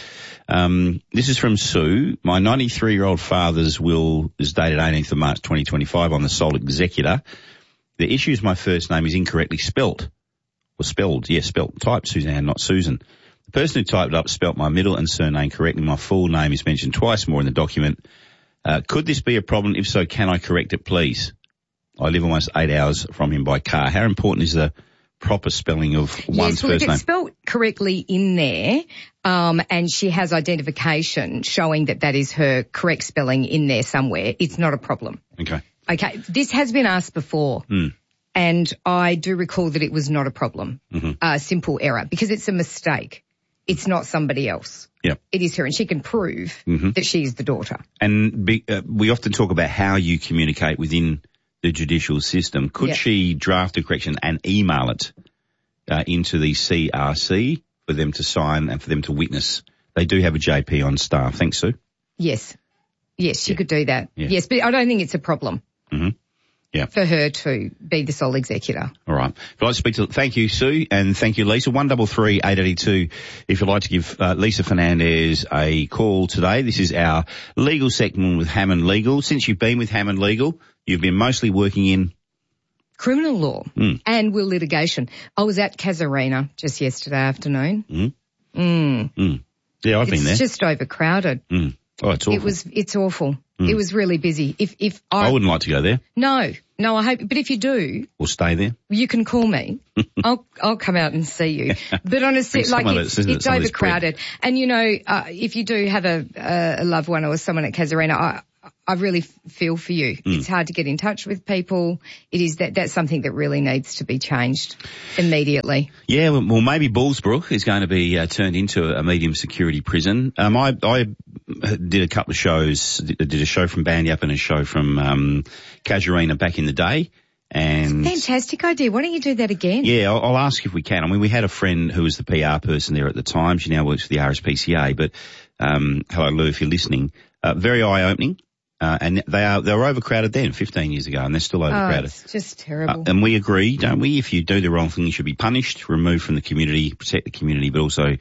[SPEAKER 1] Um, this is from Sue. My ninety-three-year-old father's will is dated eighteenth of March twenty twenty-five. I'm the sole executor. The issue is my first name is incorrectly spelt. Or spelled, yes, spelt. Typed Suzanne, not Susan. The person who typed it up spelt my middle and surname correctly. My full name is mentioned twice more in the document. Uh, could this be a problem? If so, can I correct it, please? I live almost eight hours from him by car. How important is the proper spelling of one's
[SPEAKER 25] yes, well,
[SPEAKER 1] first
[SPEAKER 25] if
[SPEAKER 1] name?
[SPEAKER 25] it's spelled correctly in there, um, and she has identification showing that that is her correct spelling in there somewhere, it's not a problem.
[SPEAKER 1] Okay.
[SPEAKER 25] Okay. This has been asked before.
[SPEAKER 1] Mm.
[SPEAKER 25] And I do recall that it was not a problem,
[SPEAKER 1] mm-hmm.
[SPEAKER 25] a simple error, because it's a mistake. It's not somebody else.
[SPEAKER 1] Yeah.
[SPEAKER 25] It is her, and she can prove
[SPEAKER 1] mm-hmm.
[SPEAKER 25] that she's the daughter.
[SPEAKER 1] And be, uh, we often talk about how you communicate within the judicial system. Could
[SPEAKER 25] yep.
[SPEAKER 1] she draft a correction and email it uh, into the C R C for them to sign and for them to witness? They do have a J P on staff. Thanks, Sue.
[SPEAKER 25] Yes. Yes, she
[SPEAKER 1] yeah.
[SPEAKER 25] could do that.
[SPEAKER 1] Yeah.
[SPEAKER 25] Yes, but I don't think it's a problem.
[SPEAKER 1] Mm-hmm. Yeah.
[SPEAKER 25] For her to be the sole executor.
[SPEAKER 1] All right. If you'd like to speak to, thank you, Sue, and thank you, Lisa. One double three eight eighty two. If you'd like to give uh, Lisa Fernandez a call today, this is our legal segment with Hammond Legal. Since you've been with Hammond Legal, you've been mostly working in
[SPEAKER 25] criminal law
[SPEAKER 1] mm.
[SPEAKER 25] and will litigation. I was at Casuarina just yesterday afternoon.
[SPEAKER 1] Mm.
[SPEAKER 25] Mm.
[SPEAKER 1] Mm. Yeah, I've
[SPEAKER 25] it's
[SPEAKER 1] been there.
[SPEAKER 25] It's just overcrowded.
[SPEAKER 1] Mm. Oh, it's awful.
[SPEAKER 25] It was. It's awful.
[SPEAKER 1] Mm.
[SPEAKER 25] It was really busy. If if I,
[SPEAKER 1] I wouldn't like to go there.
[SPEAKER 25] No, no, I hope. But if you do,
[SPEAKER 1] we'll stay there.
[SPEAKER 25] You can call me. I'll I'll come out and see you. But honestly, like it's, it's it, overcrowded. And you know, uh, if you do have a, a loved one or someone at Casuarina, I I really feel for you. Mm. It's hard to get in touch with people. It is that that's something that really needs to be changed immediately.
[SPEAKER 1] Yeah, well, maybe Bullsbrook is going to be uh, turned into a medium security prison. Um, I, I did a couple of shows, did a show from Bandyup and a show from um, Casuarina back in the day. And
[SPEAKER 25] fantastic idea. Why don't you do that again?
[SPEAKER 1] Yeah, I'll, I'll ask if we can. I mean, we had a friend who was the P R person there at the time. She now works for the R S P C A. But um, hello, Lou, if you're listening. Uh, very eye-opening. Uh, and they are, they were overcrowded then fifteen years ago and they're still overcrowded.
[SPEAKER 25] Oh, it's just terrible.
[SPEAKER 1] Uh, and we agree, don't we? If you do the wrong thing, you should be punished, removed from the community, protect the community, but also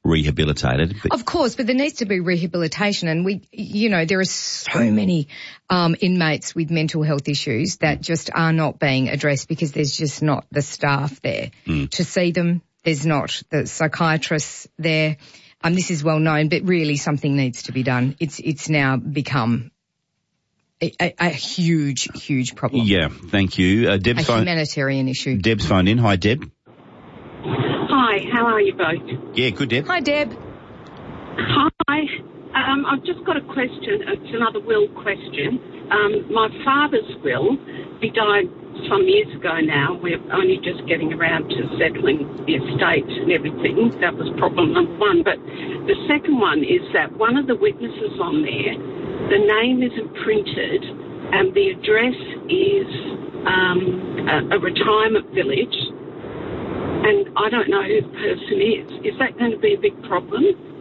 [SPEAKER 1] rehabilitated. But
[SPEAKER 25] Of course, but there needs to be rehabilitation, and we, you know, there are so many um, inmates with mental health issues that just are not being addressed because there's just not the staff there
[SPEAKER 1] Mm.
[SPEAKER 25] to see them. There's not the psychiatrists there. Um, this is well known, but really something needs to be done. It's it's now become a, a, a huge, huge problem.
[SPEAKER 1] yeah, thank you. Uh, Deb's
[SPEAKER 25] A
[SPEAKER 1] phone.
[SPEAKER 25] humanitarian issue.
[SPEAKER 1] Deb's phoned in. Hi, Deb.
[SPEAKER 2] Hi, how are you both?
[SPEAKER 1] Yeah, good, Deb.
[SPEAKER 25] Hi, Deb.
[SPEAKER 2] Hi. Um, I've just got a question. It's another will question. Um, my father's will, he died some years ago now. We're only just getting around to settling the estate and everything. That was problem number one. But the second one is that one of the witnesses on there, the name isn't printed and the address is um, a, a retirement village. And I don't know who the person is. Is that going to be a big problem?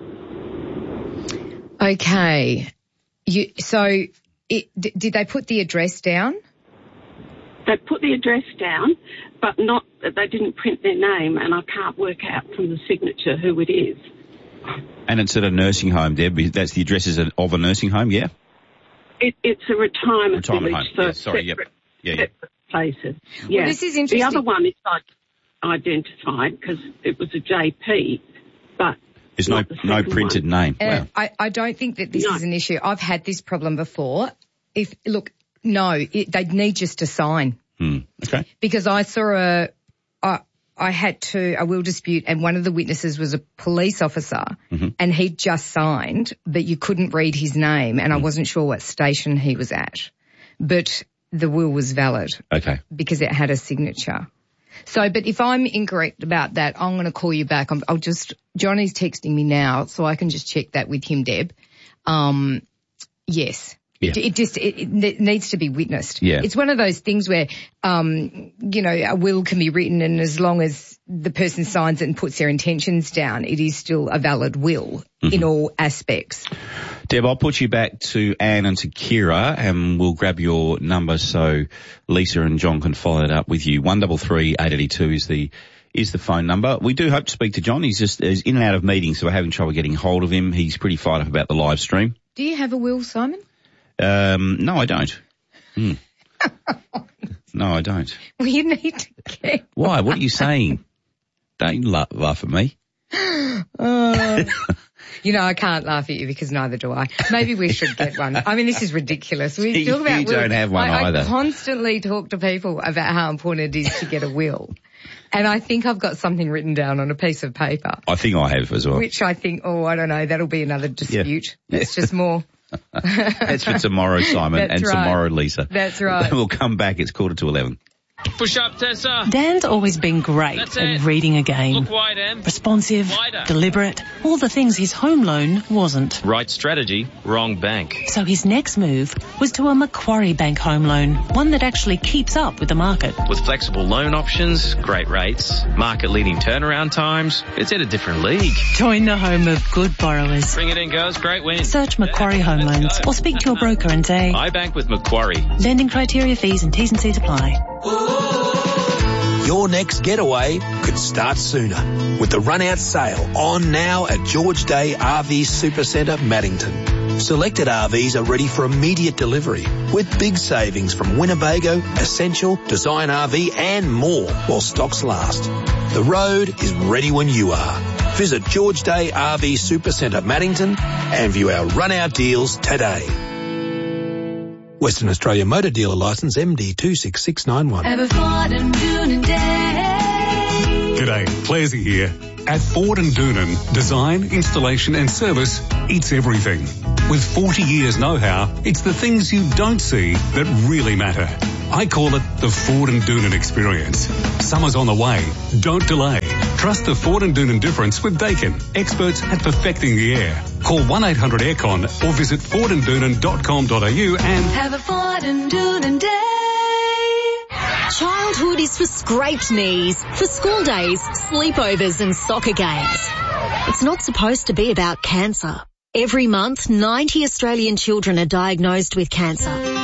[SPEAKER 25] Okay. You, so it, d- did they put the address down?
[SPEAKER 2] They put the address down, but not they didn't print their name, and I can't work out from the signature who it is.
[SPEAKER 1] And it's at a nursing home, Deb. That's the address is of a nursing home, yeah?
[SPEAKER 2] It, it's a retirement,
[SPEAKER 1] Retirement
[SPEAKER 2] village,
[SPEAKER 1] home.
[SPEAKER 2] so
[SPEAKER 1] Yeah, sorry,
[SPEAKER 2] separate,
[SPEAKER 1] yep. Yeah, yeah.
[SPEAKER 2] separate places. Yeah.
[SPEAKER 25] this is
[SPEAKER 2] The
[SPEAKER 25] interesting.
[SPEAKER 2] other one is like identified because it was a J P, but
[SPEAKER 1] There's no
[SPEAKER 2] not the
[SPEAKER 1] no
[SPEAKER 2] second
[SPEAKER 1] printed
[SPEAKER 2] one.
[SPEAKER 1] name.
[SPEAKER 25] Uh,
[SPEAKER 1] Wow.
[SPEAKER 25] I, I don't think that this
[SPEAKER 2] No.
[SPEAKER 25] is an issue. I've had this problem before. If look, no, it, they'd need just to sign
[SPEAKER 1] Hmm. Okay.
[SPEAKER 25] because I saw a, I, I had to a will dispute, and one of the witnesses was a police officer,
[SPEAKER 1] Mm-hmm.
[SPEAKER 25] and he'd just signed, but you couldn't read his name, and I wasn't sure what station he was at, but the will was valid
[SPEAKER 1] Okay.
[SPEAKER 25] because it had a signature. So, but if I'm incorrect about that, I'm going to call you back. I'm, I'll just, Johnny's texting me now, so I can just check that with him, Deb. Um, yes.
[SPEAKER 1] Yeah.
[SPEAKER 25] It, it just, it, it needs to be witnessed.
[SPEAKER 1] Yeah.
[SPEAKER 25] It's one of those things where, um, you know, a will can be written, and as long as the person signs it and puts their intentions down, it is still a valid will
[SPEAKER 1] Mm-hmm.
[SPEAKER 25] in all aspects.
[SPEAKER 1] Deb, I'll put you back to Anne and to Kira, and we'll grab your number so Lisa and John can follow it up with you. One double three eight eighty two is the is the phone number. We do hope to speak to John. He's just he's in and out of meetings, so we're having trouble getting hold of him. He's pretty fired up about the live stream.
[SPEAKER 25] Do you have a will, Simon?
[SPEAKER 1] Um, no, I don't. Hmm. No, I don't.
[SPEAKER 25] Well, you need to get
[SPEAKER 1] Why? What are you saying? Don't laugh, laugh at me.
[SPEAKER 25] Uh, you know, I can't laugh at you because neither do I. Maybe we should get one. I mean, this is ridiculous. We
[SPEAKER 1] You
[SPEAKER 25] talk about
[SPEAKER 1] don't
[SPEAKER 25] wills.
[SPEAKER 1] have one
[SPEAKER 25] I,
[SPEAKER 1] either.
[SPEAKER 25] I constantly talk to people about how important it is to get a will. And I think I've got something written down on a piece of paper,
[SPEAKER 1] I think I have as well.
[SPEAKER 25] which I think, oh, I don't know, that'll be another dispute.
[SPEAKER 1] Yeah.
[SPEAKER 25] It's just more.
[SPEAKER 1] That's for tomorrow, Simon,
[SPEAKER 25] That's
[SPEAKER 1] and
[SPEAKER 25] right.
[SPEAKER 1] tomorrow, Lisa.
[SPEAKER 25] That's right.
[SPEAKER 1] We'll come back. It's quarter to eleven.
[SPEAKER 3] Push up, Tessa.
[SPEAKER 4] Dan's always been great
[SPEAKER 3] That's
[SPEAKER 4] at
[SPEAKER 3] it.
[SPEAKER 4] reading a game.
[SPEAKER 3] Look wide, Em.
[SPEAKER 4] Responsive,
[SPEAKER 3] Wider.
[SPEAKER 4] deliberate, all the things his home loan wasn't.
[SPEAKER 3] Right strategy, wrong bank.
[SPEAKER 4] So his next move was to a Macquarie Bank home loan, one that actually keeps up with the market.
[SPEAKER 3] With flexible loan options, great rates, market-leading turnaround times, it's in a different league.
[SPEAKER 4] Join the home of good borrowers.
[SPEAKER 3] Bring it in, girls. Great win.
[SPEAKER 4] Search Macquarie Home Loans or speak to your broker and say,
[SPEAKER 3] I bank with Macquarie.
[SPEAKER 4] lending criteria, fees and T's and C's apply.
[SPEAKER 6] Your next getaway could start sooner with the run-out sale on now at George Day R V Supercentre, Maddington. Selected R Vs are ready for immediate delivery with big savings from Winnebago, Essential, Design R V and more while stocks last. The road is ready when you are. Visit George Day R V Supercentre, Maddington and view our run-out deals today. Western Australia Motor Dealer Licence M D two six six nine one.
[SPEAKER 13] Have a Ford and Doonan day.
[SPEAKER 7] G'day, Clarsey here. At Ford and Doonan, design, installation and service, it's everything. With forty years know-how, it's the things you don't see that really matter. I call it the Ford and Doonan experience. Summer's on the way. Don't delay. Trust the Ford and Doonan difference with Dakin, experts at perfecting the air. Call one eight hundred aircon or visit ford and doonan dot com dot a u and
[SPEAKER 13] Have a Ford and Doonan day.
[SPEAKER 26] Childhood is for scraped knees, for school days, sleepovers and soccer games. It's not supposed to be about cancer. Every month, ninety Australian children are diagnosed with cancer.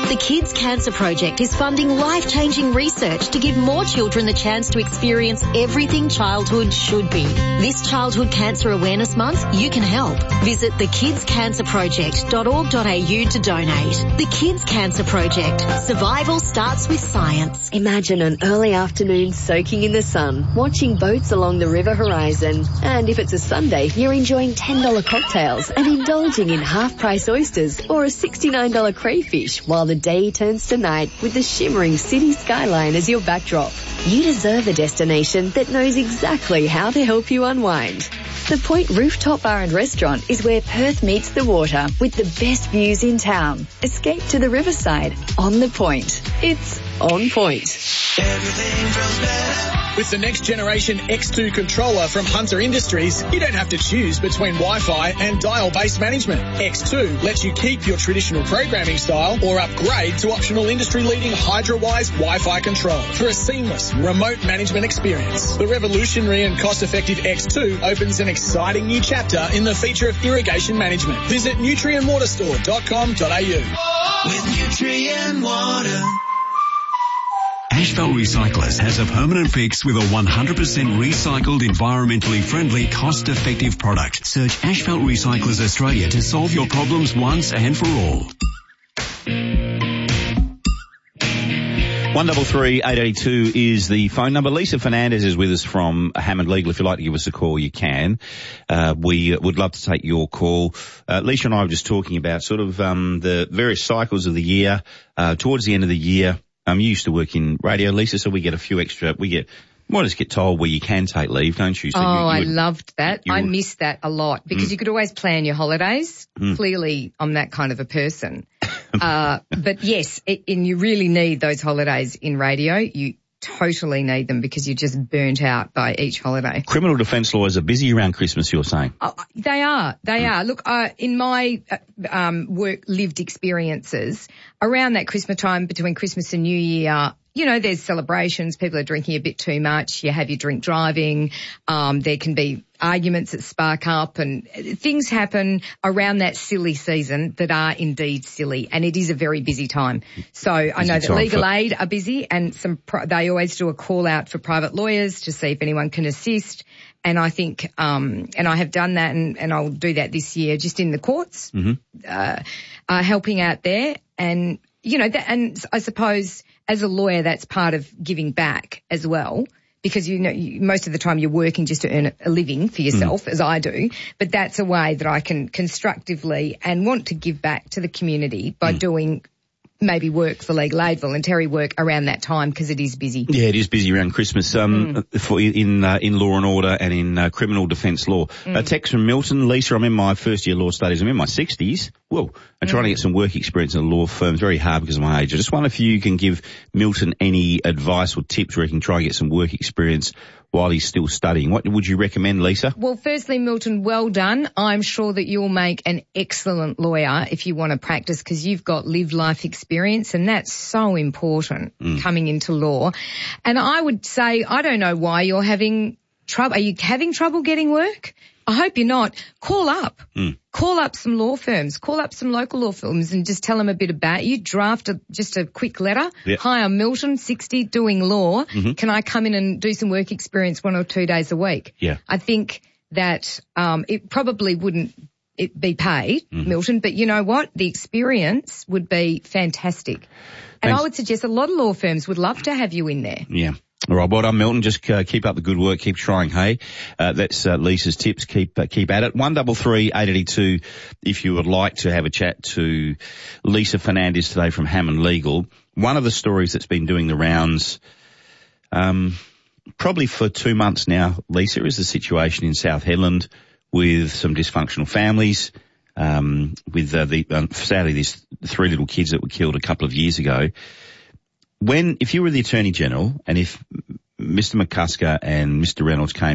[SPEAKER 26] The Kids Cancer Project is funding life-changing research to give more children the chance to experience everything childhood should be. This Childhood Cancer Awareness Month, you can help. Visit the kids cancer project dot org dot a u to donate. The Kids Cancer Project. Survival starts with science.
[SPEAKER 5] Imagine an early afternoon soaking in the sun, watching boats along the river horizon. And if it's a Sunday, you're enjoying ten dollars cocktails and indulging in half-price oysters or a sixty-nine dollars crayfish while the day turns to night with the shimmering city skyline as your backdrop. You deserve a destination that knows exactly how to help you unwind. The Point Rooftop Bar and Restaurant is where Perth meets the water with the best views in town. Escape to the riverside on the Point. It's on point.
[SPEAKER 8] Everything feels better. With the next generation X two controller from Hunter Industries, you don't have to choose between Wi-Fi and dial-based management. X two lets you keep your traditional programming style or upgrade to optional industry-leading HydroWise Wi-Fi control for a seamless remote management experience. The revolutionary and cost-effective X two opens an exciting new chapter in the feature of irrigation management. Visit nutrient water store dot com dot a u.
[SPEAKER 24] With Nutrient Water.
[SPEAKER 7] Asphalt Recyclers has a permanent fix with a one hundred percent recycled, environmentally friendly, cost-effective product. Search Asphalt Recyclers Australia to solve your problems once and for all.
[SPEAKER 1] One double three eight eight two is the phone number. Lisa Fernandez is with us from Hammond Legal. If you'd like to give us a call, you can. Uh, we would love to take your call. Uh, Lisa and I were just talking about sort of um, the various cycles of the year. Uh, towards the end of the year, um, you used to work in radio, Lisa, so we get a few extra. We get. Might just get told where you can take leave, don't you? So
[SPEAKER 25] oh,
[SPEAKER 1] you, you
[SPEAKER 25] I
[SPEAKER 1] would,
[SPEAKER 25] loved that. I missed that a lot because
[SPEAKER 1] Mm.
[SPEAKER 25] you could always plan your holidays.
[SPEAKER 1] Mm.
[SPEAKER 25] Clearly, I'm that kind of a person. uh, but yes, it, and you really need those holidays in radio. You totally need them because you're just burnt out by each holiday.
[SPEAKER 1] Criminal defence lawyers are busy around Christmas, you're saying?
[SPEAKER 25] Oh, they are. They are. Look, uh, in my uh, um, work lived experiences, around that Christmas time, between Christmas and New Year, you know, there's celebrations. People are drinking a bit too much. You have your drink driving. Um, there can be arguments that spark up and things happen around that silly season that are indeed silly. And it is a very busy time. So I know that legal aid are busy and some, pro- they always do a call out for private lawyers to see if anyone can assist. And I think, um, and I have done that and, and I'll do that this year just in the courts,
[SPEAKER 1] Mm-hmm.
[SPEAKER 25] uh, uh, helping out there. And, you know, that, and I suppose as a lawyer, that's part of giving back as well, because, you know, you, most of the time you're working just to earn a living for yourself, mm. as I do. But that's a way that I can constructively and want to give back to the community by mm. doing maybe work for legal aid, voluntary work around that time because it is busy.
[SPEAKER 1] Yeah, it is busy around Christmas. Um, mm. for in uh, in law and order and in uh, criminal defence law. Mm. A text from Milton. Lisa, I'm in my first year law studies. I'm in my sixties. Whoa. I'm trying mm. to get some work experience in a law firm. It's very hard because of my age. I just wonder if you can give Milton any advice or tips where he can try and get some work experience while he's still studying. What would you recommend, Lisa?
[SPEAKER 25] Well, firstly, Milton, well done. I'm sure that you'll make an excellent lawyer if you want to practice because you've got lived life experience and that's so important mm. coming into law. And I would say, I don't know why you're having trouble. Are you having trouble getting work? I hope you're not. Call up.
[SPEAKER 1] Mm.
[SPEAKER 25] Call up some law firms. Call up some local law firms and just tell them a bit about you. Draft a, just a quick letter.
[SPEAKER 1] Yep.
[SPEAKER 25] Hi, I'm Milton, sixty, doing law.
[SPEAKER 1] Mm-hmm.
[SPEAKER 25] Can I come in and do some work experience one or two days a week?
[SPEAKER 1] Yeah.
[SPEAKER 25] I think that um, it probably wouldn't it be paid, mm-hmm. Milton, but you know what? The experience would be fantastic. And
[SPEAKER 1] Thanks.
[SPEAKER 25] I would suggest a lot of law firms would love to have you in there.
[SPEAKER 1] Yeah. All right, well done, Milton. Just uh, keep up the good work. Keep trying, hey. Uh, that's uh, Lisa's tips. Keep uh, keep at it. One double three eight eighty two. If you would like to have a chat to Lisa Fernandez today from Hammond Legal. One of the stories that's been doing the rounds, um, probably for two months now, Lisa, is the situation in South Hedland with some dysfunctional families. Um, with uh, the um, sadly these three little kids that were killed a couple of years ago. When, if you were the Attorney General and if Mister McCusker and Mister Reynolds came